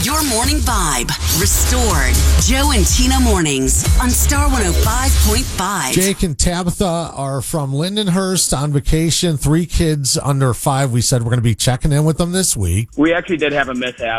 Your morning vibe restored. Joe and Tina mornings on Star 105.5. Jake and Tabitha are from Lindenhurst on vacation. 3 kids under 5. We said we're going to be checking in with them this week. We actually did have a mishap.